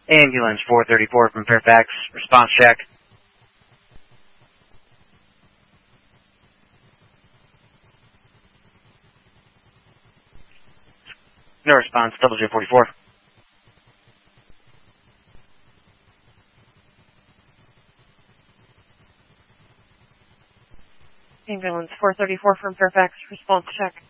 Ambulance 434 from Fairfax, response check. No response, double 044. Ambulance 434 from Fairfax, response check.